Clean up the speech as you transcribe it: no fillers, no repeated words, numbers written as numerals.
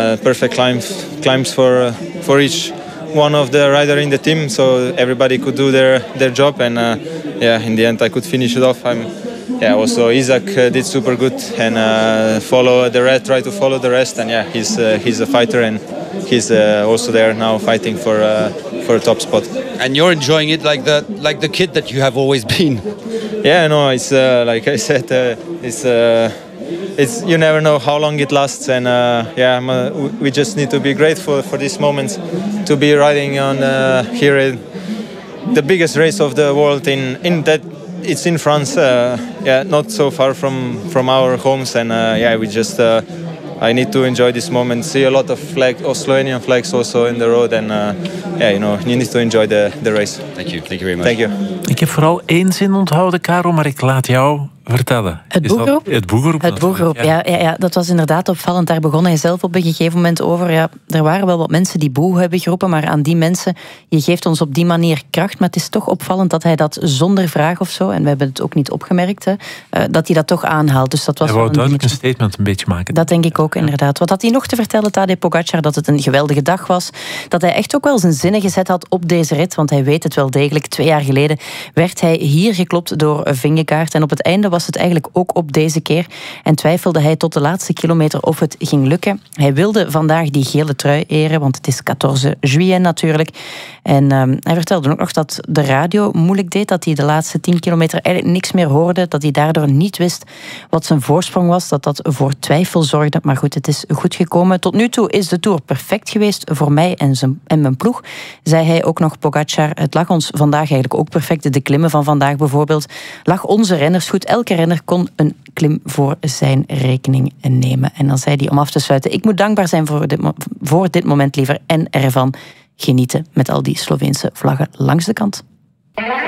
perfect climbs for each one of the rider in the team, so everybody could do their job, and in the end I could finish it off. Also Isaac did super good and try to follow the rest, and he's a fighter, and he's also there now fighting for a top spot. And you're enjoying it like the kid that you have always been. Yeah, no, it's like I said, it's you never know how long it lasts, and we just need to be grateful for this moment to be riding on here in the biggest race of the world in that. It's in France, not so far from our homes, and we just I need to enjoy this moment. See a lot of Slovenian flags also in the road, and you need to enjoy the race. Thank you very much. Thank you. Ik heb vooral één zin onthouden, Caro, maar ik laat jou vertellen. Het boegeroep? Het boegeroep. Het boegeroep, ja. Dat was inderdaad opvallend. Daar begon hij zelf op een gegeven moment over. Ja, er waren wel wat mensen die boe hebben geroepen, maar aan die mensen, je geeft ons op die manier kracht. Maar het is toch opvallend dat hij dat zonder vraag of zo, en we hebben het ook niet opgemerkt, dat hij dat toch aanhaalt. Dus dat was hij wou duidelijk een statement een beetje maken. Dat denk ik ook, inderdaad. Wat had hij nog te vertellen, Tadej Pogačar? Dat het een geweldige dag was. Dat hij echt ook wel zijn zinnen gezet had op deze rit, want hij weet het wel degelijk. 2 jaar geleden werd hij hier geklopt door Vingegaard. En op het einde was het eigenlijk ook op deze keer. En twijfelde hij tot de laatste kilometer of het ging lukken. Hij wilde vandaag die gele trui eren, want het is 14 juillet natuurlijk. En hij vertelde ook nog dat de radio moeilijk deed, dat hij de laatste 10 kilometer eigenlijk niks meer hoorde, dat hij daardoor niet wist wat zijn voorsprong was, dat voor twijfel zorgde. Maar goed, het is goed gekomen. Tot nu toe is de Tour perfect geweest voor mij en mijn ploeg, zei hij ook nog, Pogačar. Het lag ons vandaag eigenlijk ook perfect. De klimmen van vandaag bijvoorbeeld lag onze renners goed. Elke renner kon een klim voor zijn rekening nemen. En dan zei hij om af te sluiten: ik moet dankbaar zijn voor dit moment liever en ervan genieten met al die Sloveense vlaggen langs de kant.